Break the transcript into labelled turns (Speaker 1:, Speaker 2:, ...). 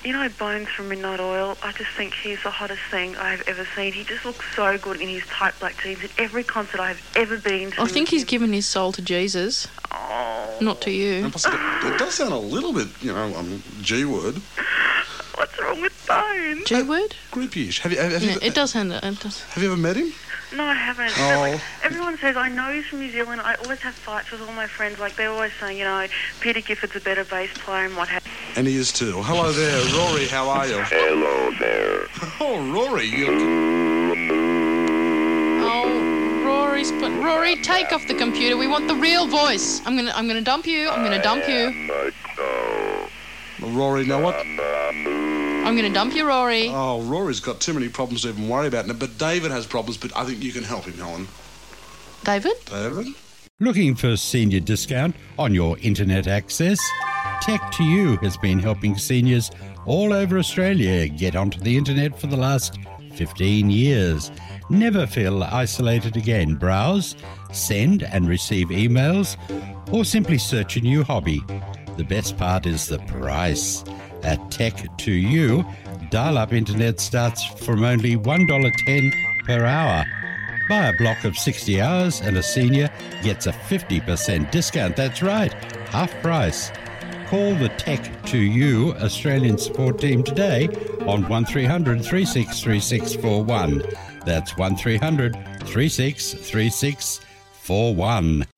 Speaker 1: You know, Bones from Midnight Oil, I just think he's the hottest thing I've ever seen. He just looks so good in his tight black jeans at every concert I've ever been to.
Speaker 2: I think he's given his soul to Jesus, not to you.
Speaker 3: And plus it does sound a little bit, G-word.
Speaker 1: What's wrong with Bones?
Speaker 2: G-word?
Speaker 3: Groupie-ish.
Speaker 2: It does sound...
Speaker 3: Have you ever met him?
Speaker 1: No, I haven't.
Speaker 3: Oh.
Speaker 1: But, like, everyone says, I know he's from New Zealand. I always have fights with all my friends. Like, they're always saying, Peter Gifford's a better bass player and what have you.
Speaker 3: And he is too. Hello there, Rory, how are you?
Speaker 4: Hello there.
Speaker 3: Oh, Rory,
Speaker 2: Rory, take off the computer. We want the real voice. I'm gonna dump you. I'm gonna dump you.
Speaker 3: Rory, now what?
Speaker 2: I'm gonna dump you, Rory.
Speaker 3: Oh, Rory's got too many problems to even worry about. But David has problems, but I think you can help him, Helen.
Speaker 2: David?
Speaker 5: Looking for a senior discount on your internet access? Tech2U has been helping seniors all over Australia get onto the internet for the last 15 years. Never feel isolated again. Browse, send and receive emails, or simply search a new hobby. The best part is the price. At Tech2U, dial-up internet starts from only $1.10 per hour. Buy a block of 60 hours and a senior gets a 50% discount. That's right, half price. Call the Tech2U Australian support team today on 1300 363641. That's 1300 363641.